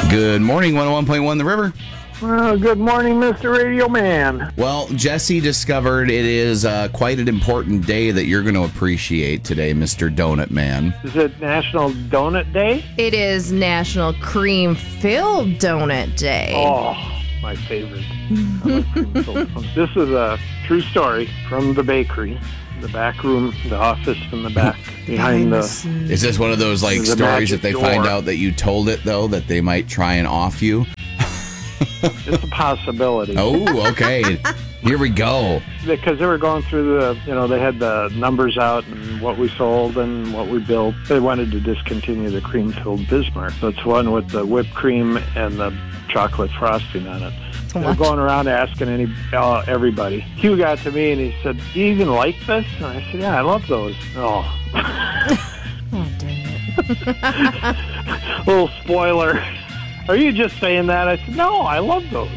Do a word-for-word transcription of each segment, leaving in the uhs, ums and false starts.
Good morning, one oh one point one The River. Well, good morning, Mister Radio Man. Well, Jesse discovered it is uh, quite an important day that you're going to appreciate today, Mister Donut Man. Is it National Donut Day? It is National Cream-Filled Donut Day. Oh, my favorite. I like cream-filled donuts. This is a true story from the bakery. The back room, the office in the back, behind the... Is this one of those like The stories magic if they door. find out that you told it, though, that they might try and off you? It's a possibility. Oh, okay. Here we go. Because they were going through the, you know, they had the numbers out and what we sold and what we built. They wanted to discontinue the cream-filled Bismarck. So it's one with the whipped cream and the chocolate frosting on it. They're going around asking any uh, everybody. Hugh got to me and he said, "Do you even like this?" And I said, "Yeah, I love those." Oh. Oh, dang it. Little spoiler. Are you just saying that? I said, "No, I love those."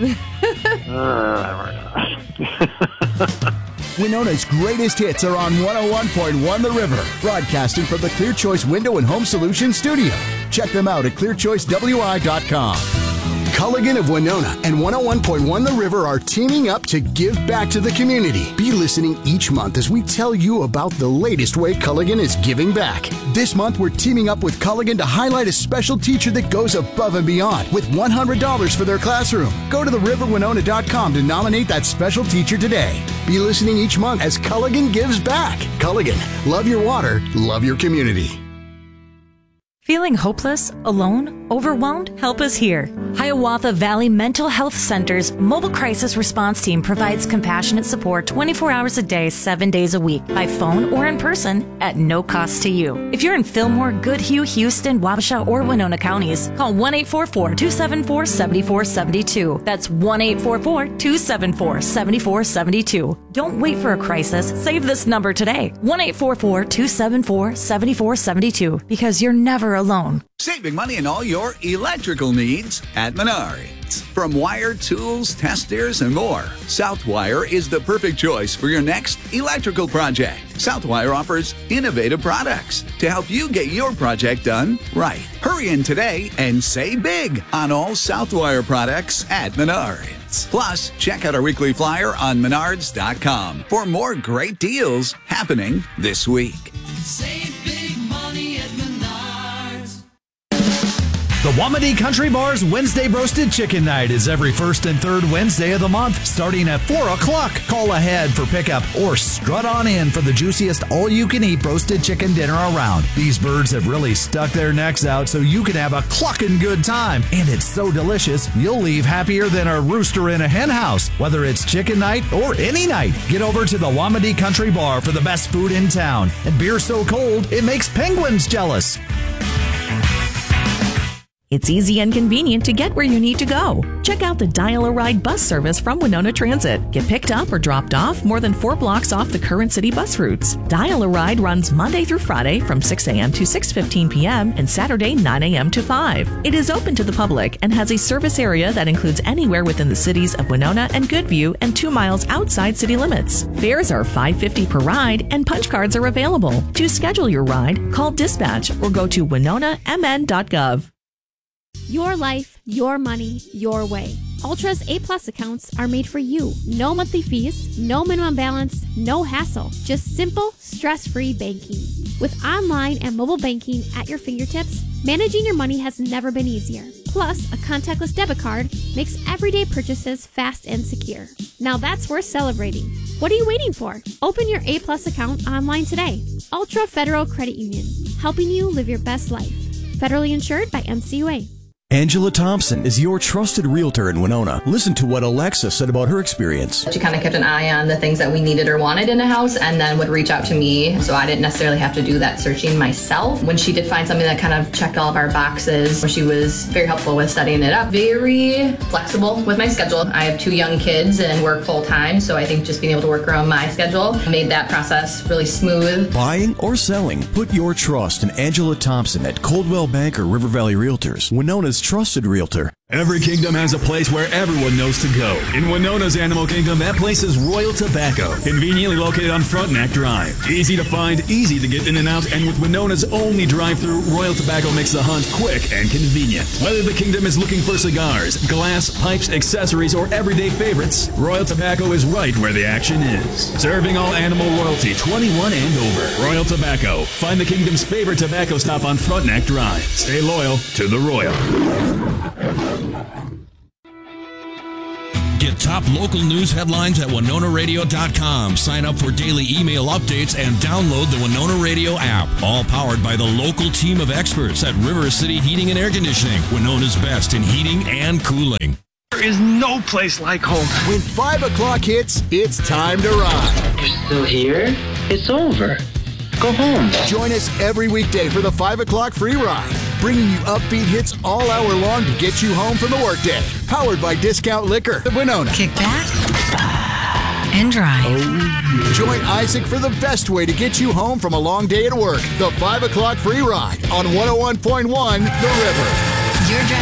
Winona's greatest hits are on one oh one point one The River, broadcasting from the Clear Choice Window and Home Solutions studio. Check them out at clear choice w i dot com. Culligan of Winona and one oh one point one The River are teaming up to give back to the community. Be listening each month as we tell you about the latest way Culligan is giving back. This month, we're teaming up with Culligan to highlight a special teacher that goes above and beyond with one hundred dollars for their classroom. Go to the river winona dot com to nominate that special teacher today. Be listening each month as Culligan gives back. Culligan, love your water, love your community. Feeling hopeless, alone, overwhelmed? Help is here. Hiawatha Valley Mental Health Center's mobile crisis response team provides compassionate support twenty-four hours a day, seven days a week, by phone or in person at no cost to you. If you're in Fillmore, Goodhue, Houston, Wabasha, or Winona counties, call one eight four four, two seven four, seven four seven two. That's one eight four four, two seven four, seven four seven two. Don't wait for a crisis. Save this number today. one eight four four, two seven four, seven four seven two, because you're never alone. Saving money on all your electrical needs at Menards. From wire, tools, testers, and more, Southwire is the perfect choice for your next electrical project. Southwire offers innovative products to help you get your project done right. Hurry in today and save big on all Southwire products at Menards. Plus, check out our weekly flyer on menards dot com for more great deals happening this week. Save big money at Menards. The Wamedy Country Bar's Wednesday Roasted Chicken Night is every first and third Wednesday of the month, starting at four o'clock. Call ahead for pickup or strut on in for the juiciest all-you-can-eat roasted chicken dinner around. These birds have really stuck their necks out so you can have a clucking good time. And it's so delicious, you'll leave happier than a rooster in a hen house. Whether it's chicken night or any night, get over to the Wamedy Country Bar for the best food in town. And beer so cold, it makes penguins jealous. It's easy and convenient to get where you need to go. Check out the Dial-A-Ride bus service from Winona Transit. Get picked up or dropped off more than four blocks off the current city bus routes. Dial-A-Ride runs Monday through Friday from six a.m. to six fifteen p.m. and Saturday nine a.m. to five. It is open to the public and has a service area that includes anywhere within the cities of Winona and Goodview and two miles outside city limits. Fares are five dollars and fifty cents per ride and punch cards are available. To schedule your ride, call dispatch or go to winona m n dot gov. Your life, your money, your way. Ultra's A-Plus accounts are made for you. No monthly fees, no minimum balance, no hassle. Just simple, stress-free banking. With online and mobile banking at your fingertips, managing your money has never been easier. Plus, a contactless debit card makes everyday purchases fast and secure. Now that's worth celebrating. What are you waiting for? Open your A-Plus account online today. Ultra Federal Credit Union, helping you live your best life. Federally insured by N C U A. Angela Thompson is your trusted realtor in Winona. Listen to what Alexa said about her experience. She kind of kept an eye on the things that we needed or wanted in a house and then would reach out to me, so I didn't necessarily have to do that searching myself. When she did find something that kind of checked all of our boxes, she was very helpful with setting it up. Very flexible with my schedule. I have two young kids and work full time, so I think just being able to work around my schedule made that process really smooth. Buying or selling, put your trust in Angela Thompson at Coldwell Banker River Valley Realtors, Winona's trusted realtor. Every kingdom has a place where everyone knows to go. In Winona's Animal Kingdom, that place is Royal Tobacco, conveniently located on Frontenac Drive. Easy to find, easy to get in and out, and with Winona's only drive-thru, Royal Tobacco makes the hunt quick and convenient. Whether the kingdom is looking for cigars, glass, pipes, accessories, or everyday favorites, Royal Tobacco is right where the action is. Serving all animal royalty, twenty-one and over. Royal Tobacco. Find the kingdom's favorite tobacco stop on Frontenac Drive. Stay loyal to the Royal. Get top local news headlines at Winona Radio dot com. Sign up for daily email updates and download the Winona Radio app. All powered by the local team of experts at River City Heating and Air Conditioning. Winona's best in heating and cooling. There is no place like home. When five o'clock hits, it's time to ride. You're still here? It's over. Go home. Join us every weekday for the five o'clock free ride, bringing you upbeat hits all hour long to get you home from the workday. Powered by Discount Liquor of Winona. Kick back and drive. Oh, yeah. Join Isaac for the best way to get you home from a long day at work. The five o'clock free ride on one oh one point one The River.